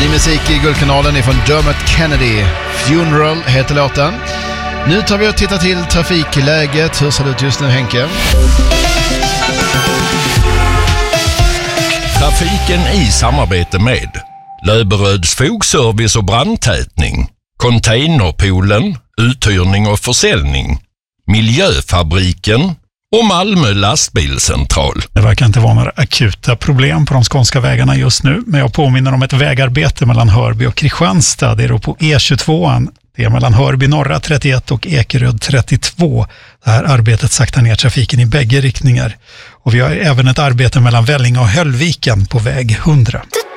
Ny musik i Guldkanalen är från Dermot Kennedy. Funeral heter låten. Nu tar vi och tittar till trafikläget. Hur ser det ut just nu, Henke? Trafiken i samarbete med Löberöds fogservice och brandtätning, Containerpoolen, uthyrning och försäljning, Miljöfabriken och Malmö lastbilscentral. Det verkar inte vara några akuta problem på de skånska vägarna just nu, men jag påminner om ett vägarbete mellan Hörby och Kristianstad. Det är då på E22. Det är mellan Hörby norra 31 och Ekeröd 32. Det här arbetet saktar ner trafiken i bägge riktningar. Och vi har även ett arbete mellan Vällinge och Höllviken på väg 100.